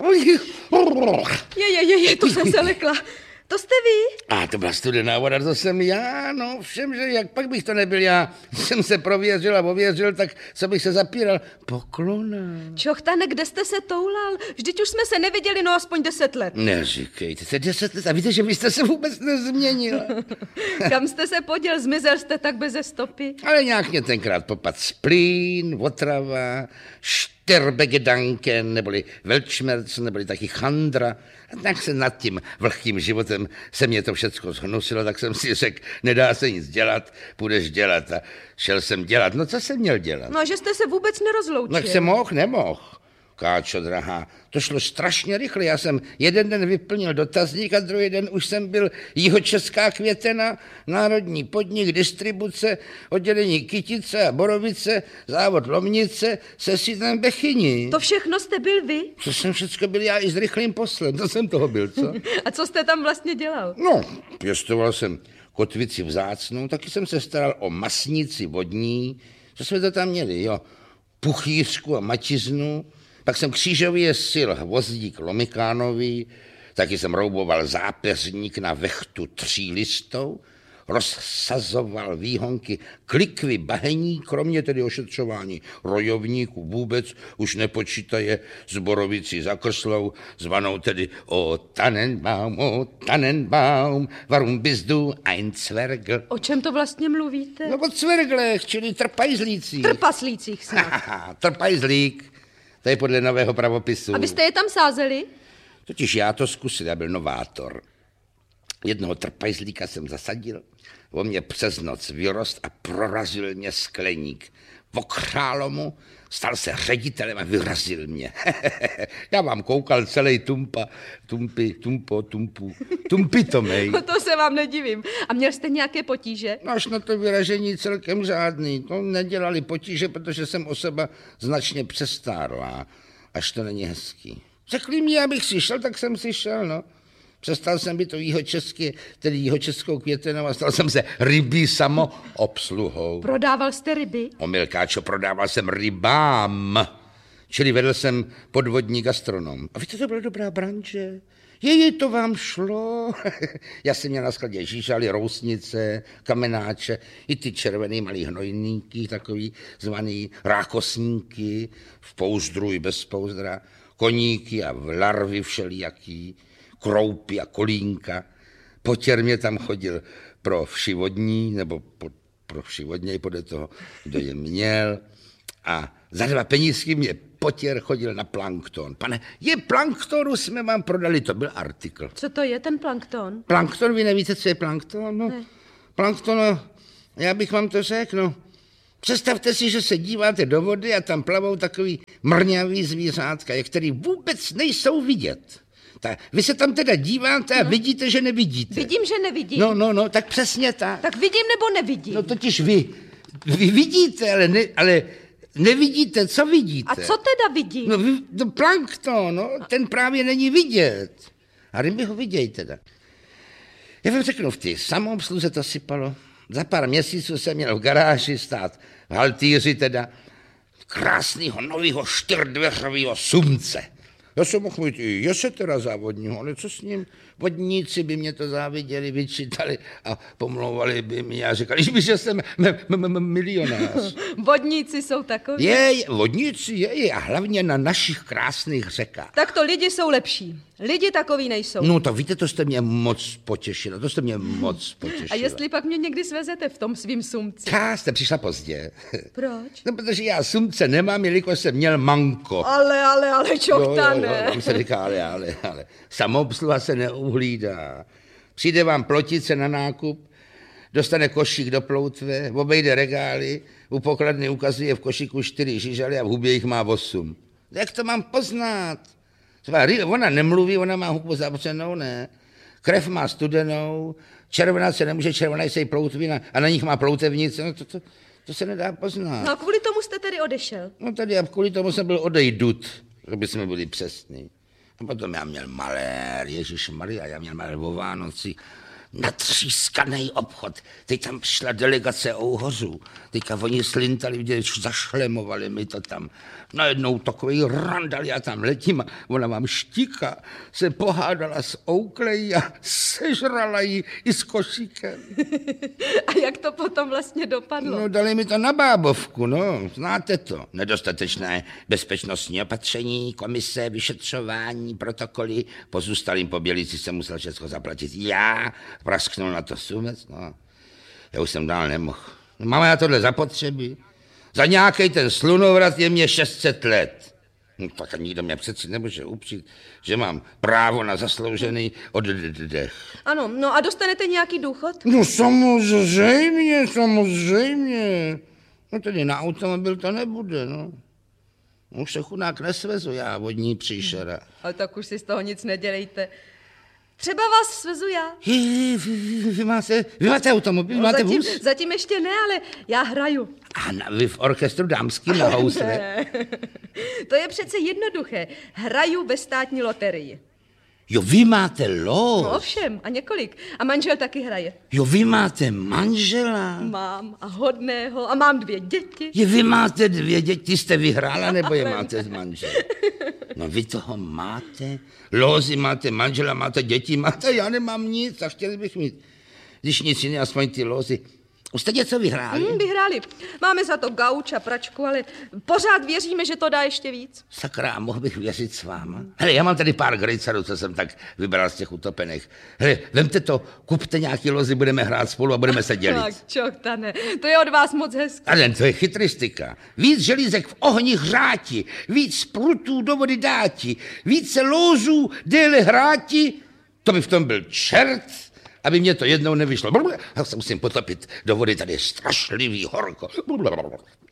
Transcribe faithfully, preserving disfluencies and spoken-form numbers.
Je, je, je, je, to jsem se lekla. To jste vy? A to byla studená voda, to jsem já, no všem, že jak pak bych to nebyl já. Když jsem se prověřil a ověřil, tak co bych se zapíral? Poklona. Čochtane, kde jste se toulal? Vždyť už jsme se neviděli, no aspoň deset let. Neříkejte se, deset let a víte, že vy jste se vůbec nezměnila. Kam jste se poděl, zmizel jste tak beze stopy? Ale nějak mě tenkrát popad splín, otrava, šterbegedanken, neboli velčmerc, neboli taky chandra. A tak se nad tím vlhkým životem se mě to všecko zhnusilo, tak jsem si řekl, nedá se nic dělat, půjdeš dělat. A šel jsem dělat. No co jsem měl dělat? No a že jste se vůbec nerozloučil. No jak jsem mohl, nemohl. Káčo drahá, to šlo strašně rychle. Já jsem jeden den vyplnil dotazník a druhý den už jsem byl Jihočeská Květena, národní podnik, distribuce, oddělení Kytice a Borovice, závod Lomnice se sídlem Bechyni. To všechno jste byl vy? To jsem všechno byl já i s rychlým poslem, to jsem toho byl, co? A co jste tam vlastně dělal? No, pěstoval jsem kotvici vzácnou, taky jsem se staral o masnici vodní, co jsme to tam měli, jo, puchýřku a mačiznu. Pak jsem křížově sil hvozdík Lomikánový, taky jsem rouboval zápeřník na vechtu třílistou, rozsazoval výhonky klikvy bahení, kromě tedy ošetřování rojovníků vůbec už nepočítaje s Borovicí za Krslou, zvanou tedy o Tannenbaum, o Tannenbaum, warum bist du ein Zwergl? O čem to vlastně mluvíte? No o cverglech, čili trpajzlících. Trpaslících snad. Trpajzlík. To je podle nového pravopisu. Abyste je tam sázeli? Totiž já to zkusil, já byl novátor. Jednoho trpajzlíka jsem zasadil, on mě přes noc vyrost a prorazil mě skleník. Okrálo mu, stal se ředitelem a vyrazil mě. Já vám koukal celý tumpa, tumpy, tumpo, tumpu, tumpitomej. To se vám nedivím. A měl jste nějaké potíže? No až na to vyražení celkem žádný. To nedělali potíže, protože jsem osoba značně přestárlá. Až to není hezký. Řekli mi, abych si šel, tak jsem si šel, no. Přestal jsem být to jihočeský, tedy Jihočeskou Květenou a stal jsem se rybí samoobsluhou. Prodával jste ryby? Omylkáčo, prodával jsem rybám. Čili vedl jsem podvodní gastronom. A víte, to byla dobrá branže. Její, to vám šlo. Já jsem měl na skladě žížaly, rousnice, kamenáče, i ty červený malý hnojníky, takový zvaný rákosníky, v pouzdru i bez pouzdra, koníky a larvy všelijaký, kroupy a kolínka. Potěr mě tam chodil pro všivodní, nebo po, pro všivodněj podle toho, kdo je měl. A za dva penízky mě potěr chodil na plankton. Pane, je planktonu jsme vám prodali, to byl artikl. Co to je ten plankton? Plankton, vy nevíte, co je plankton? No, ne. Plankton, no, já bych vám to řekl, no. Představte si, že se díváte do vody a tam plavou takový mrňavý zvířátka, který vůbec nejsou vidět. Tak vy se tam teda díváte a no. vidíte, že nevidíte. Vidím, že nevidím. No, no, no, tak přesně tak. Tak vidím nebo nevidím? No totiž vy, vy vidíte, ale, ne, ale nevidíte, co vidíte. A co teda vidím? No, vy, to plankton, no, ten právě není vidět. A ryby ho vidějí teda. Já vám řeknu, v té samoobsluze to sypalo. Za pár měsíců jsem měl v garáži stát v haltýři teda krásného nového čtyřdveřového sumce. Já jsem mohl mít i jesetera závodního, ale co s ním? Vodníci by mě to záviděli, vyčítali a pomlouvali by mi a říkali, že jsem milionář. Vodníci jsou takoví. Je, vodníci je a hlavně na našich krásných řekách. Tak to lidi jsou lepší. Lidi takový nejsou. No to víte, to jste mě moc potěšila, to jste mě moc potěšila. A jestli pak mě někdy svezete v tom svým sumci? Já jste přišla pozdě. Proč? No, protože já sumce nemám, jelikož jsem měl manko. Ale, ale, ale, čochtane. Jo, jo, jo, tam se říká, ale, ale, ale. Samoobsluha se neuhlídá. Přijde vám plotice na nákup, dostane košík do ploutve, obejde regály, u pokladny ukazuje v košíku čtyři žižaly a v hubě jich má osm. Jak to mám poznat? Ona nemluví, ona má hubu zavřenou, ne. Krev má studenou, červená se nemůže, červená je ploutvina a na nich má ploutevnice, no to, to, to se nedá poznat. No a kvůli tomu jste tedy odešel? No tady a kvůli tomu jsem byl odejdut, aby jsme byli přesní. A potom já měl malér, ježišmarja, já měl malér o Vánoci. natřískaný obchod. Teď tam šla delegace Ouhořů. Teďka oni slintali, viděli, zašlemovali mi to tam. Najednou takový randal, já tam letím a ona vám štíka, se pohádala s Oakley a sežrala ji i s košíkem. A jak to potom vlastně dopadlo? No, dali mi to na bábovku, no, znáte to. Nedostatečné bezpečnostní opatření, komise, vyšetřování, protokoly. Pozůstalým pobělíci jsem musel všechno zaplatit já, prasknul na to sumec, no. Já už jsem dál nemohl. Mám já tohle zapotřebí? Za nějaký ten slunovrat je mě šest set let. No, tak nikdo mě přeci nemůže upřít, že mám právo na zasloužený oddech. Ano, no a dostanete nějaký důchod? No samozřejmě, samozřejmě. No tedy na automobil to nebude, no. Už se chudák nesvezu já, vodní příšera. Ale tak už si z toho nic nedělejte. Třeba vás svezu já. Vy, vy, vy, máte, vy máte automobil, vy No, máte zatím, vůz? zatím ještě ne, ale já hraju. A na, vy v orchestru dámským na housle? Ne. To je přece jednoduché. Hraju ve státní loterii. Jo, vy máte los. No ovšem, a několik. A manžel taky hraje. Jo, vy máte manžela. Mám a hodného a mám dvě děti. Je, vy máte dvě děti, jste vyhrála, nebo je máte z manžela? No vy toho máte, lózy máte, manžela máte, děti máte, já nemám nic a chtěli bych mít, když nic jiného, aspoň ty lózy. Už jste něco vyhráli? Hmm, vyhráli. Máme za to gauč a pračku, ale pořád věříme, že to dá ještě víc. Sakra, mohl bych věřit s váma? Hele, já mám tady pár grejcarů, co jsem tak vybral z těch utopených. Hele, vemte to, kupte nějaký lozy, budeme hrát spolu a budeme se dělit. Tak čochtane, to je od vás moc hezké. Ale to je chytristika. Víc želízek v ohni hřáti, víc prutů do vody dáti, více lózů déle hráti, to by v tom byl čert, aby mě to jednou nevyšlo. Já se musím potopit do vody, tady je strašlivý horko.